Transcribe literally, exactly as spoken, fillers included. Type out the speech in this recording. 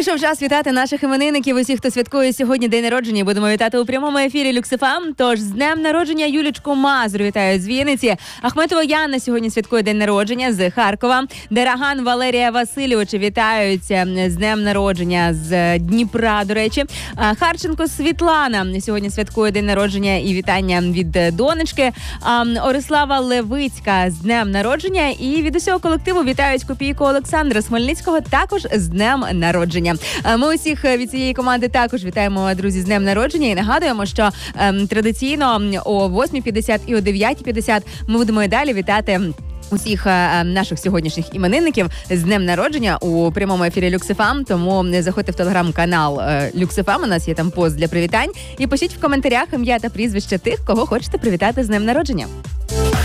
Прийшов час вітати наших іменинників, усіх, хто святкує сьогодні день народження. Будемо вітати у прямому ефірі Люкс еф ем. Тож з днем народження Юлічку Мазур вітають з Вінниці. Ахметова Яна сьогодні святкує день народження з Харкова. Дераган Валерія Васильовича вітаються з днем народження з Дніпра, до речі. Харченко Світлана сьогодні святкує день народження і вітання від донечки. Орислава Левицька з днем народження. І від усього колективу вітають Копійко Олександра Смельницького також з днем народження. Ми усіх від цієї команди також вітаємо, друзі, з днем народження і нагадуємо, що ем, традиційно о восьмій п'ятдесят і о дев'ятій п'ятдесят ми будемо і далі вітати усіх е, наших сьогоднішніх іменинників з днем народження у прямому ефірі Люкс еф ем. Тому заходьте в телеграм-канал е, Люкс еф ем, у нас є там пост для привітань. І пишіть в коментарях ім'я та прізвище тих, кого хочете привітати з днем народження.